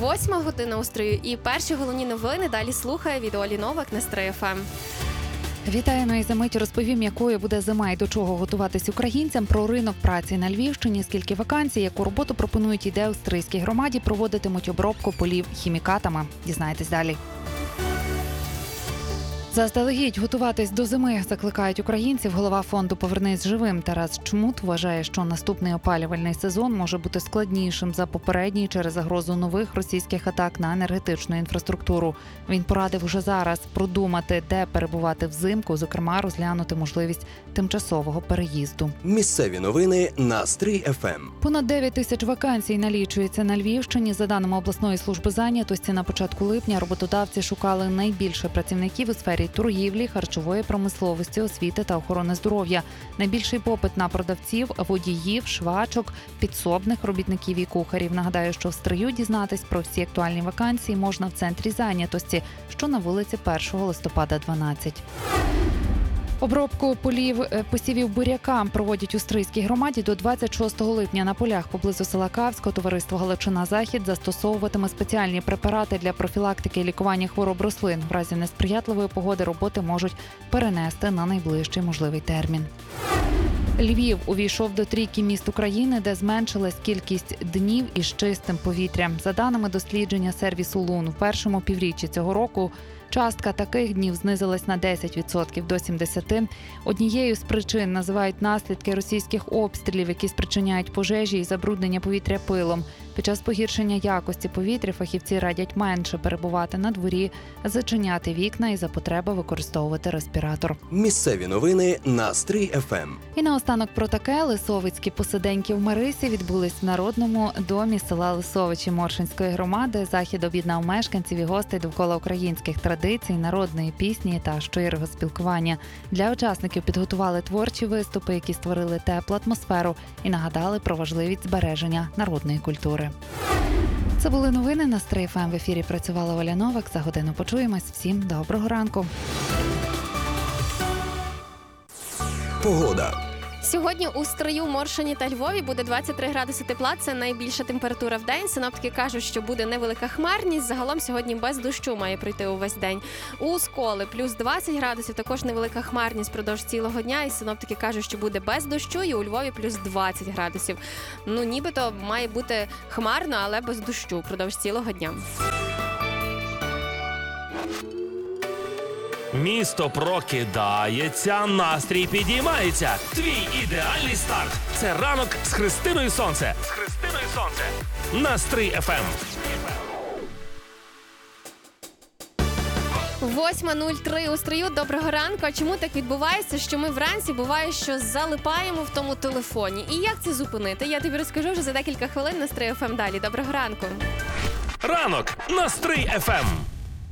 8 година устрою і перші головні новини далі слухає від Олі Новак на Стрий ФМ. Вітаю, і за мить розповім, якою буде зима і до чого готуватись українцям, про ринок праці на Львівщині, скільки вакансій, яку роботу пропонують і де у Стрийській громаді проводитимуть обробку полів хімікатами. Дізнайтесь далі. Заздалегідь готуватись до зими закликають українців. Голова фонду «Повернись живим» Тарас Чмут вважає, що наступний опалювальний сезон може бути складнішим за попередній через загрозу нових російських атак на енергетичну інфраструктуру. Він порадив уже зараз продумати, де перебувати взимку, зокрема розглянути можливість тимчасового переїзду. Місцеві новини на Стрий ФМ. Понад 9 тисяч вакансій налічується на Львівщині. За даними обласної служби зайнятості, на початку липня роботодавці шукали найбільше працівників у сфері торгівлі, харчової промисловості, освіти та охорони здоров'я. Найбільший попит на продавців, водіїв, швачок, підсобних робітників і кухарів. Нагадаю, що в Стрию дізнатись про всі актуальні вакансії можна в центрі зайнятості, що на вулиці 1 листопада, 12. Обробку посівів буряка проводять у Стрийській громаді до 26 липня. На полях поблизу села Кавського товариство «Галичина-Захід» застосовуватиме спеціальні препарати для профілактики і лікування хвороб рослин. В разі несприятливої погоди роботи можуть перенести на найближчий можливий термін. Львів увійшов до трійки міст України, де зменшилась кількість днів із чистим повітрям. За даними дослідження сервісу Лун, в першому півріччі цього року частка таких днів знизилась на 10% до 70%. Однією з причин називають наслідки російських обстрілів, які спричиняють пожежі і забруднення повітря пилом. Під час погіршення якості повітря фахівці радять менше перебувати на дворі, зачиняти вікна і за потреби використовувати респіратор. Місцеві новини на Стрий ФМ. І наостанок про таке. Лисовицькі посиденьки в Марисі відбулись в Народному домі села Лисовичі Моршинської громади. Захід об'єднав мешканців і гостей довкола українських традицій, народної пісні та щирого спілкування. Для учасників підготували творчі виступи, які створили теплу атмосферу і нагадали про важливість збереження народної культури. Це були новини на Стрий ФМ. В ефірі працювала Оля Новак. За годину почуємось. Всім доброго ранку. Погода. Сьогодні у Стрию, Моршині та Львові буде 23 градуси тепла. Це найбільша температура в день. Синоптики кажуть, що буде невелика хмарність. Загалом сьогодні без дощу має пройти увесь день. У Сколи плюс 20 градусів, також невелика хмарність впродовж цілого дня. І синоптики кажуть, що буде без дощу. І у Львові плюс 20 градусів. Нібито має бути хмарно, але без дощу впродовж цілого дня. Місто прокидається, настрій підіймається. Твій ідеальний старт – це ранок з Христиною Сонце. З Христиною Сонце. На Стрий ФМ. 8:03 у Стрию. Доброго ранку. А чому так відбувається, що ми вранці буває, що залипаємо в тому телефоні? І як це зупинити? Я тобі розкажу вже за декілька хвилин на Стрий ФМ далі. Доброго ранку. Ранок на Стрий ФМ.